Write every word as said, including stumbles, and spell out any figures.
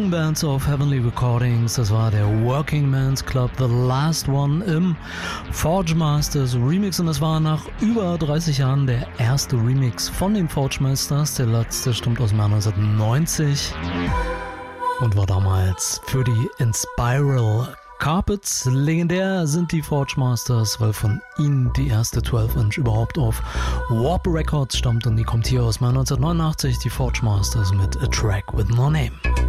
Living Bands of Heavenly Recordings, das war der Working Man's Club, The Last One im Forge Masters Remix, und das war nach über dreißig Jahren der erste Remix von den Forge Masters. Der letzte stammt aus dem Jahr neunzehnhundertneunzig und war damals für die Inspiral Carpets. Legendär sind die Forge Masters, weil von ihnen die erste zwölf Inch überhaupt auf Warp Records stammt, und die kommt hier aus neunzehnhundertneunundachtzig, die Forge Masters mit A Track with No Name.